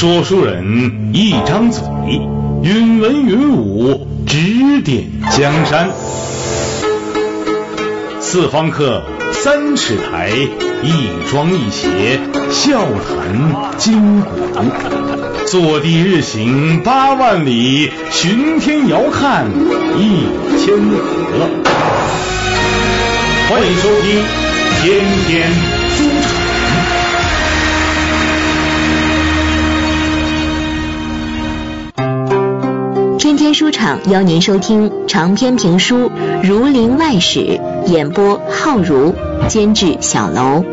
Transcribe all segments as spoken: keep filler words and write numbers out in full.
说书人一张嘴，云文云武，指点江山。四方客，三尺台，一庄一谐，笑谈今古。坐地日行八万里，巡天遥看一千河。欢迎收听天天书场。 天天书场邀您收听长篇评书《儒林外史》，演播浩如，监制小楼。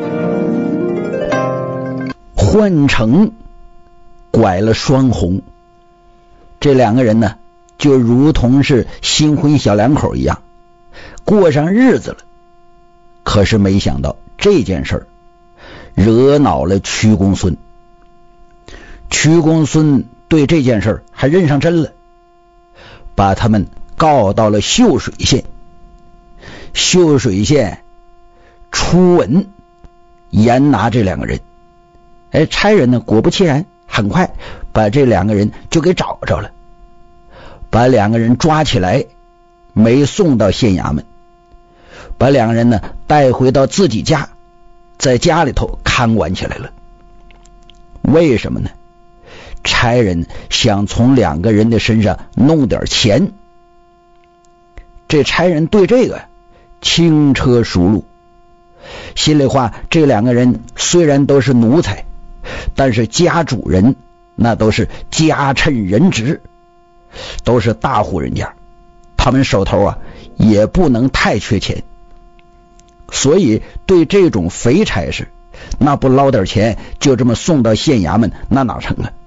换成拐了双红，这两个人呢，就如同是新婚小两口一样，过上日子了。可是没想到这件事儿惹恼了屈公孙，屈公孙对这件事儿还认上真了，把他们告到了秀水县。秀水县初文严拿这两个人，哎，差人呢果不其然，很快把这两个人就给找着了，把两个人抓起来，没送到县衙门，把两个人呢带回到自己家，在家里头看管起来了。为什么呢？差人想从两个人的身上弄点钱。这差人对这个轻车熟路，心里话，这两个人虽然都是奴才，但是家主人那都是家趁人直，都是大户人家，他们手头啊也不能太缺钱，所以对这种肥差事，那不捞点钱就这么送到县衙门，那哪成啊？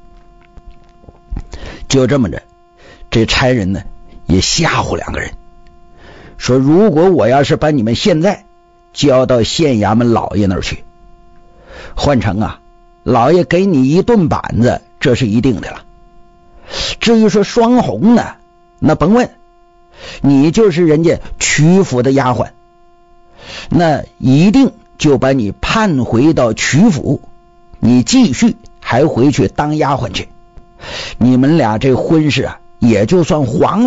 就这么着，这差人呢也吓唬两个人，说如果我要是把你们现在交到县衙门老爷那儿去，换成啊老爷给你一顿板子，这是一定的了。至于说双红呢，那甭问，你就是人家曲府的丫鬟，那一定就把你判回到曲府，你继续还回去当丫鬟去，你们俩这婚事啊也就算黄了。